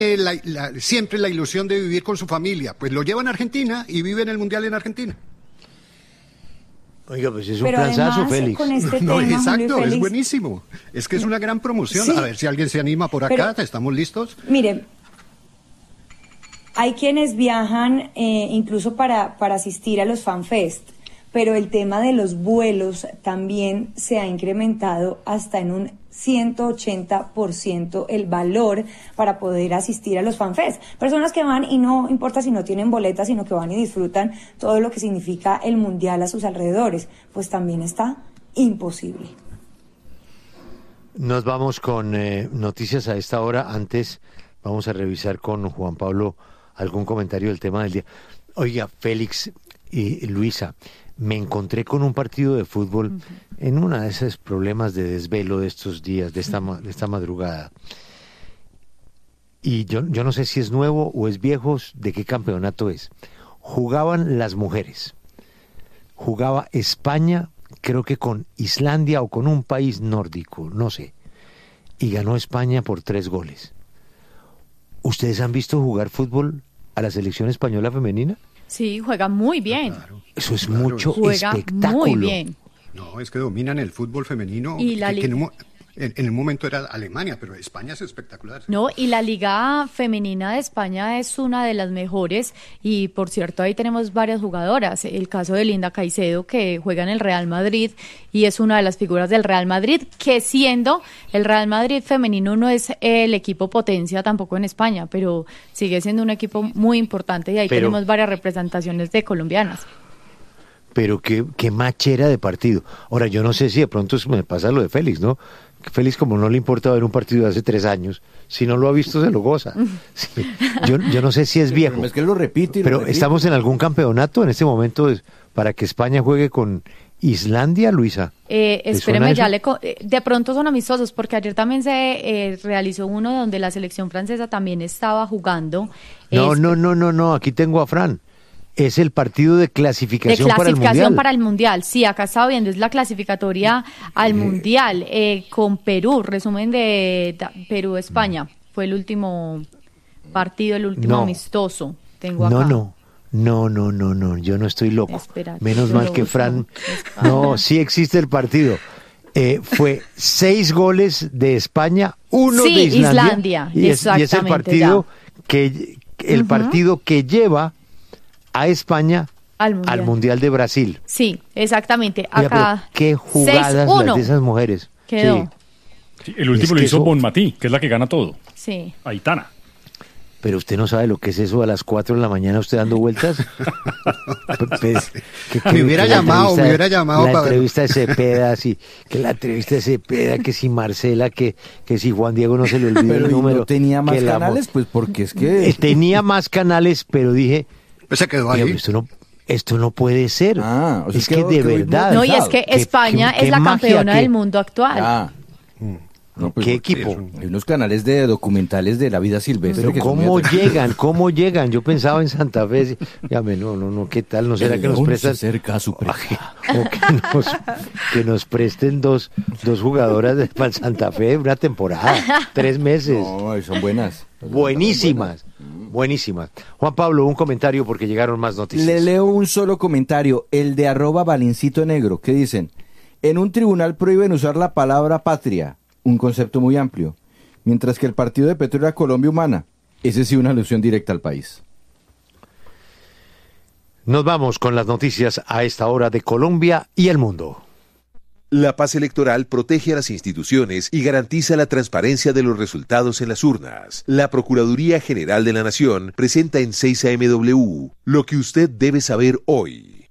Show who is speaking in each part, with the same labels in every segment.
Speaker 1: siempre la ilusión de vivir con su familia. Pues lo llevan a Argentina y viven el Mundial en Argentina.
Speaker 2: Oiga, pues es un planazo, Félix.
Speaker 3: Con este
Speaker 1: No,
Speaker 3: tema,
Speaker 1: exacto,
Speaker 3: Julio y Félix,
Speaker 1: es buenísimo. Es que es una gran promoción.
Speaker 3: Sí.
Speaker 1: A ver si alguien se anima por acá, ¿estamos listos?
Speaker 3: Mire, hay quienes viajan incluso para asistir a los FanFest, pero el tema de los vuelos también se ha incrementado hasta en un 180% el valor para poder asistir a los FanFest. Personas que van y no importa si no tienen boletas, sino que van y disfrutan todo lo que significa el Mundial a sus alrededores, pues también está imposible.
Speaker 2: Nos vamos con noticias a esta hora. Antes vamos a revisar con Juan Pablo algún comentario del tema del día. Oiga, Félix y Luisa, me encontré con un partido de fútbol en uno de esos problemas de desvelo de estos días, de esta madrugada. Y yo no sé si es nuevo o es viejo, de qué campeonato es. Jugaban las mujeres. Jugaba España, creo que con Islandia o con un país nórdico, no sé. Y ganó España por 3 goles. ¿Ustedes han visto jugar fútbol a la selección española femenina?
Speaker 4: Sí, juega muy bien.
Speaker 1: Claro.
Speaker 2: Eso es mucho
Speaker 4: Juega
Speaker 2: espectáculo.
Speaker 4: muy bien.
Speaker 1: No, es que dominan el fútbol femenino.
Speaker 4: Y la
Speaker 1: que en un momento era Alemania, pero España es espectacular.
Speaker 4: No, y la Liga Femenina de España es una de las mejores y por cierto ahí tenemos varias jugadoras, el caso de Linda Caicedo que juega en el Real Madrid y es una de las figuras del Real Madrid, que siendo el Real Madrid femenino no es el equipo potencia tampoco en España, pero sigue siendo un equipo muy importante y ahí tenemos varias representaciones de colombianas.
Speaker 2: Pero qué machera de partido. Ahora, yo no sé si de pronto me pasa lo de Félix, ¿no? Félix, como no le importa ver un partido de hace 3 años, si no lo ha visto se lo goza. Sí. Yo no sé si es viejo.
Speaker 5: Es que lo repite.
Speaker 2: Pero ¿estamos en algún campeonato en este momento para que España juegue con Islandia, Luisa?
Speaker 4: Espéreme, de pronto son amistosos, porque ayer también se realizó uno donde la selección francesa también estaba jugando.
Speaker 2: No, aquí tengo a Fran. Es el partido de clasificación
Speaker 4: para el Mundial. Sí, acá estaba viendo, es la clasificatoria al Mundial con Perú, resumen de Perú-España. Fue el último partido, el último amistoso. Tengo acá.
Speaker 2: No, yo no estoy loco.
Speaker 4: Espera,
Speaker 2: menos mal que Fran. No, sí existe el partido. Fue 6 goles de España, 1 de Islandia.
Speaker 4: Y
Speaker 2: es el partido partido que lleva a España al Mundial de Brasil.
Speaker 4: Sí, exactamente.
Speaker 2: Acá. Oiga, qué jugadas 6-1 las de esas mujeres.
Speaker 4: Quedó.
Speaker 6: Sí, el último lo hizo Bonmatí, que es la que gana todo.
Speaker 4: Sí.
Speaker 6: Aitana.
Speaker 2: Pero usted no sabe lo que es eso a las 4 de la mañana usted dando vueltas.
Speaker 1: Me hubiera llamado
Speaker 2: la
Speaker 1: para
Speaker 2: entrevista de Cepeda, sí, que si Marcela, que si Juan Diego no se le olvida el número.
Speaker 5: ¿No tenía más canales? Pues porque es que...
Speaker 2: Tenía más canales, pero dije...
Speaker 1: Pues se quedó ahí.
Speaker 2: Esto no puede ser. Es que de verdad...
Speaker 4: No, y es que España es la campeona del mundo actual.
Speaker 5: Pues
Speaker 2: ¿qué equipo?
Speaker 5: Hay unos canales de documentales de la vida silvestre.
Speaker 2: Pero ¿cómo llegan? Yo pensaba en Santa Fe. Llame, no, ¿qué tal? ¿No será que nos prestan?
Speaker 5: Cerca a su
Speaker 2: o que nos presten dos jugadoras para el Santa Fe una temporada, 3 meses.
Speaker 5: No, son buenas.
Speaker 2: Buenísimas. Juan Pablo, un comentario porque llegaron más noticias.
Speaker 5: Le leo un solo comentario, el de @Valincito_Negro, que dicen: en un tribunal prohíben usar la palabra patria, un concepto muy amplio, mientras que el partido de Petro era Colombia Humana, ese sí una alusión directa al país.
Speaker 2: Nos vamos con las noticias a esta hora de Colombia y el mundo.
Speaker 7: La paz electoral protege a las instituciones y garantiza la transparencia de los resultados en las urnas. La Procuraduría General de la Nación presenta en 6am lo que usted debe saber hoy.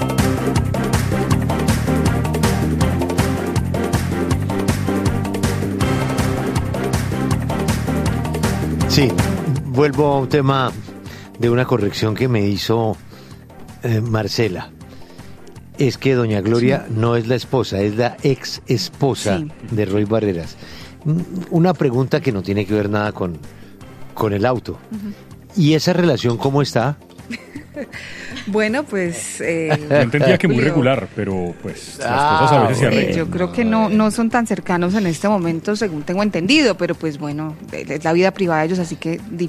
Speaker 2: Sí, vuelvo a un tema de una corrección que me hizo Marcela. Es que doña Gloria no es la esposa, es la ex esposa de Roy Barreras. Una pregunta que no tiene que ver nada con el auto. ¿Y esa relación cómo está?
Speaker 8: Bueno, pues...
Speaker 6: Yo entendía que muy regular, pero pues las cosas a veces se arreglan.
Speaker 8: Yo creo que no son tan cercanos en este momento, según tengo entendido, pero pues bueno, es la vida privada de ellos, así que